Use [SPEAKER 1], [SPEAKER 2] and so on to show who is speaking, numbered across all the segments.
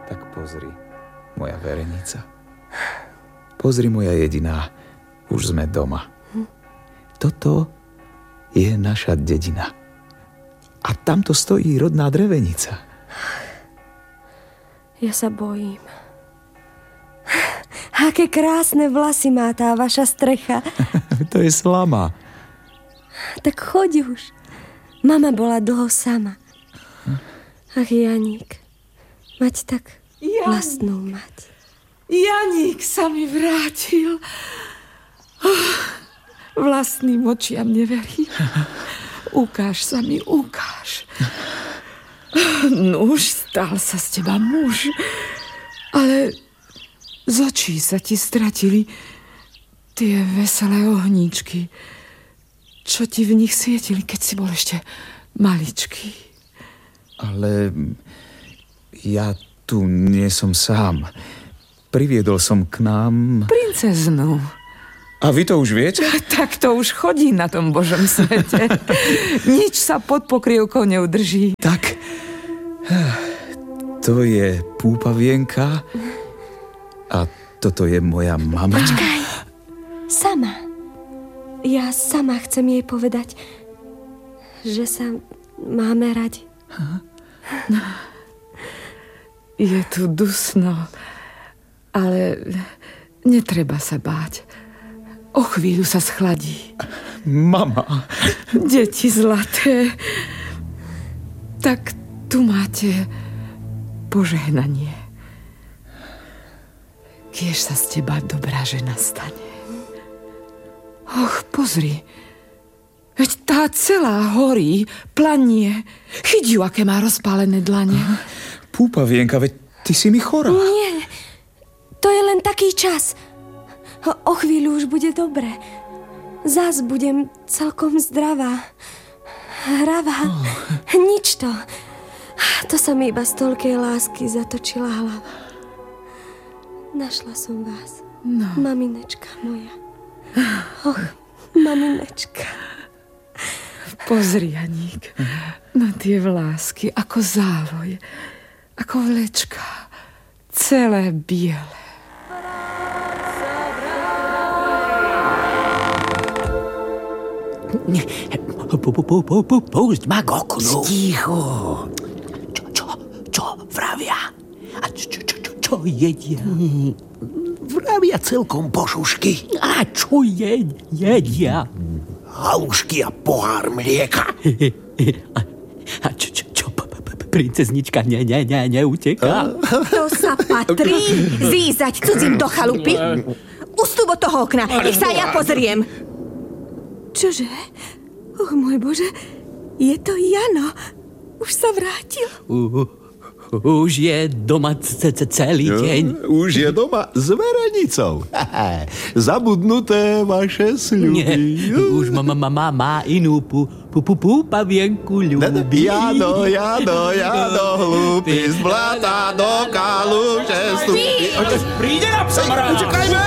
[SPEAKER 1] Tak pozri, moja verenica. Pozri, moja jediná, už sme doma. Toto je naša dedina. A tamto stojí rodná drevenica.
[SPEAKER 2] Ja sa bojím. Aké krásne vlasy má tá vaša strecha.
[SPEAKER 1] To je slama.
[SPEAKER 2] Tak choď už. Mama bola dlho sama. Ach, Janík, mať tak vlastnú mať.
[SPEAKER 3] Janík sa mi vrátil. Vlastným očiam neverím. Ukáž sa mi, ukáž. Nuž, stal sa z teba muž. Ale z očí sa ti stratili tie veselé ohníčky, čo ti v nich svietili, keď si bol ešte maličký.
[SPEAKER 1] Ale ja tu nie som sám. Priviedol som k nám...
[SPEAKER 3] princeznu.
[SPEAKER 1] A vy to už viete?
[SPEAKER 3] Tak to už chodí na tom Božom svete. Nič sa pod pokrievkou neudrží.
[SPEAKER 1] Tak, to je Púpavienka a toto je moja mama.
[SPEAKER 2] Počkaj, sama. Ja sama chcem jej povedať, že sa máme radi.
[SPEAKER 3] Je tu dusno, ale netreba sa báť. O chvíľu sa schladí.
[SPEAKER 1] Mama.
[SPEAKER 3] Deti zlaté. Tak tu máte požehnanie. Kiež sa z teba dobrá žena stane. Och, pozri. Veď tá celá horí, planie. Chyť ju, aké má rozpálené dlane.
[SPEAKER 1] Púpavienka, veď ty si mi chorá.
[SPEAKER 2] Nie, to je len taký čas. O chvíľu už bude dobre. Zas budem celkom zdravá. Hravá. Nič to. To sa mi iba z toľkej lásky zatočila hlava. Našla som vás.
[SPEAKER 3] No.
[SPEAKER 2] Maminečka moja. Och, maminečka.
[SPEAKER 3] Pozri, Janík, na tie vlásky, ako závoj, ako vlečka, celé biele.
[SPEAKER 4] Pusť ma k oknu.
[SPEAKER 5] Ticho.
[SPEAKER 4] Čo vravia? A čo jedia?
[SPEAKER 5] Vravia celkom pošušky.
[SPEAKER 4] A čo jedia?
[SPEAKER 5] Halušky a pohár mlieka.
[SPEAKER 4] A čo princeznička neuteká?
[SPEAKER 6] To sa patrí zízať cudzím do chalupy. Ustúp od toho okna, nech sa ja pozriem.
[SPEAKER 2] Čože? Och, môj Bože, je to Jano. Už sa vrátil.
[SPEAKER 4] Už je doma celý deň.
[SPEAKER 5] Už je doma s verenicou. Zabudnuté vaše sľuby.
[SPEAKER 4] Nie, už má inú púpavienku ľubí.
[SPEAKER 5] Jano, hlúpy, z blata do kaluže stúpi.
[SPEAKER 1] Príde nám, samarád!
[SPEAKER 5] Utekajme!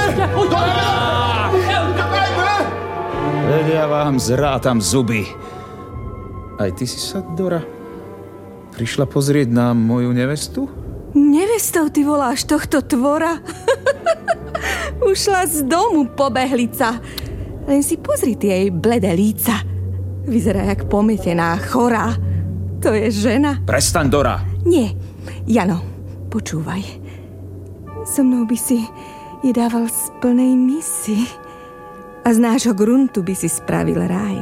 [SPEAKER 1] Veď ja vám zrátam zuby. Aj ty si sa, Dora, prišla pozrieť na moju nevestu?
[SPEAKER 2] Nevestou ty voláš tohto tvora? Ušla z domu pobehlica. Len si pozri tie jej bledé líca. Vyzerá jak pometená, chorá. To je žena?
[SPEAKER 1] Prestaň, Dora.
[SPEAKER 2] Nie, Jano, počúvaj. So mnou by si je dával z plnej misy. A z nášho gruntu by si spravil ráj.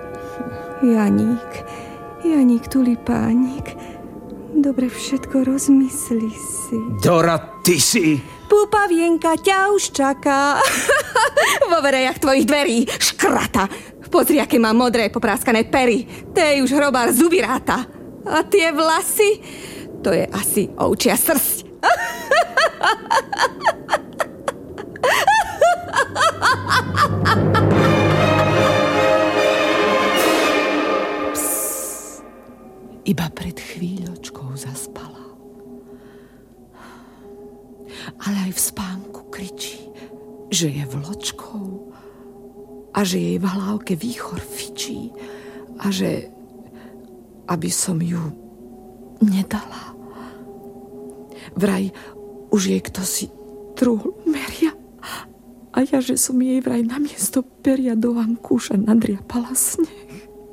[SPEAKER 2] Janík, tulipánik, dobre všetko rozmysli si.
[SPEAKER 1] Dora, ty si...
[SPEAKER 2] Púpavienka ťa už čaká. Vo verejach tvojich dverí, škrata. Pozri, aké má modré popráskané pery. To je už hrobár zubiráta. A tie vlasy, to je asi ovčia srsť.
[SPEAKER 3] Iba pred chvíľočkou zaspala. Ale aj v spánku kričí, že je vločkou a že jej v hlávke výchor fičí a že aby som ju nedala. Vraj už jej kto si truhl meria. A ja, že som jej vraj namiesto peria do vankúša nadriapala sneh.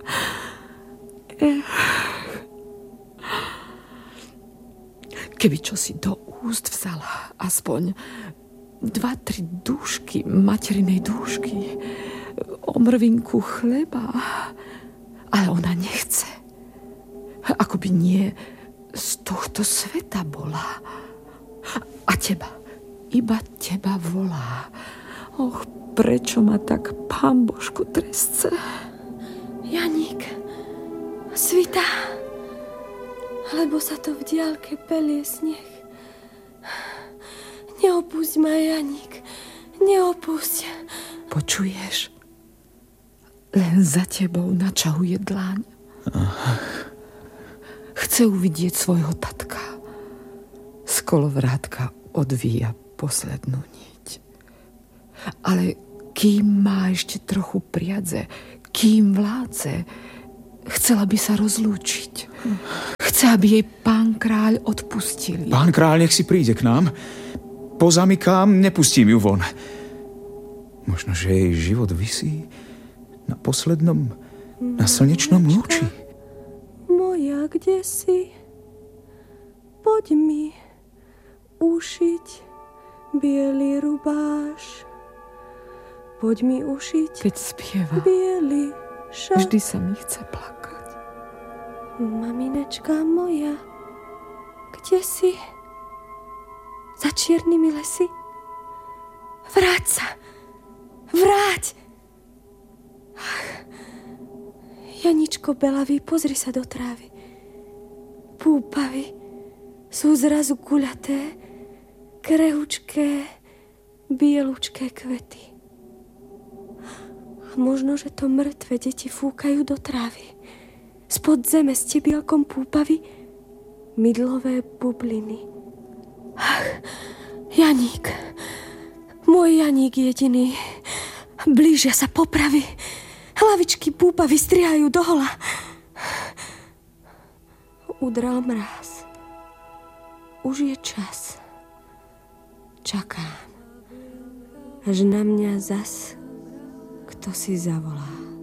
[SPEAKER 3] Keby čo si do úst vzala aspoň 2-3 dúšky, materinej dúšky, omrvinku chleba, ale ona nechce. Ako by nie z tohto sveta bola. A teba, iba teba volá. Och, prečo ma tak Pán Božku trestce?
[SPEAKER 2] Janík, svitá, lebo sa to v diaľke pelie sneh. Neopusť ma, Janík, neopusť.
[SPEAKER 3] Počuješ? Len za tebou načahuje dlaň. Chce uvidieť svojho tatka. Z kolovrátka odvíja poslednú niť. Ale kým má ešte trochu priadze, kým vládze, chcela by sa rozlúčiť. Chce, aby jej pán kráľ odpustil.
[SPEAKER 1] Pán kráľ nech si príde k nám. Pozamykám, nepustím ju von. Možno, že jej život visí na poslednom, na slnečnom lúči.
[SPEAKER 2] Moja, kde si? Poď mi ušiť biely rubáš. Poď mi ušiť
[SPEAKER 3] keď spieva,
[SPEAKER 2] biely šat.
[SPEAKER 3] vždy sa mi chce plakať.
[SPEAKER 2] Maminečka moja, kde si? Za čiernymi lesy? Vráť sa! Vráť! Janičko belavý, pozri sa do trávy. Púpavy sú zrazu guľaté, krehučké, bielučké kvety. A možno, že to mŕtve deti fúkajú do trávy. Spod zeme s tebielkom púpavy mydlové bubliny. Ach, Janík, môj Janík jediný. Blížia sa popravy. Hlavičky púpavy strihajú dohola. Udral mráz. Už je čas. Čakám, až na mňa zas kto si zavolá.